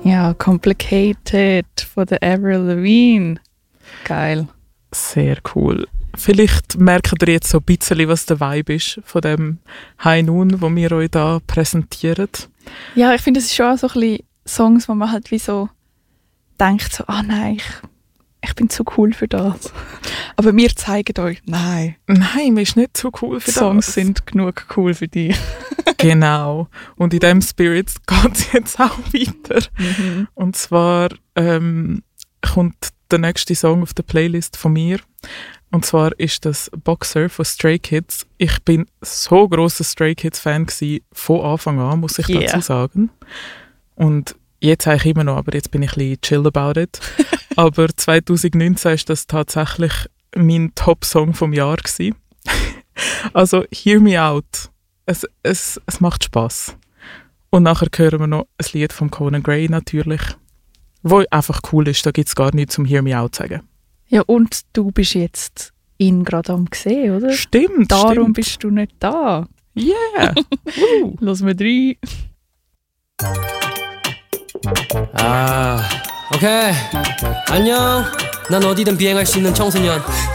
Ja, Complicated von der Avril Lavigne. Geil. Sehr cool. Vielleicht merkt ihr jetzt so ein bisschen, was der Vibe ist von dem High Noon, wo wir euch da präsentieren. Ja, ich finde, es ist schon auch so ein bisschen Songs, wo man halt wie so denkt, so, nein, ich bin zu cool für das. Aber wir zeigen euch, nein, man ist nicht zu cool für Songs das. sind genug cool für dich. Genau. Und in diesem Spirit geht es jetzt auch weiter. Und zwar kommt der nächste Song auf der Playlist von mir. Und zwar ist das Boxer von Stray Kids. Ich bin so grosser Stray Kids-Fan gewesen, von Anfang an, muss ich dazu sagen. Und jetzt eigentlich immer noch, aber jetzt bin ich ein bisschen chill about it. Aber 2019 ist das tatsächlich mein Top-Song vom Jahr gewesen. Also, Hear Me Out. Es macht Spass. Und nachher hören wir noch ein Lied von Conan Gray natürlich, wo einfach cool ist. Da gibt es gar nichts zum Hear Me Out zu sagen. Ja, und du bist jetzt ihn gerade am gesehen, oder? Stimmt, Darum bist du nicht da. Yeah. Lass mal rein. 오케이. 안녕. 난 어디든 비행할 수 있는 청소년.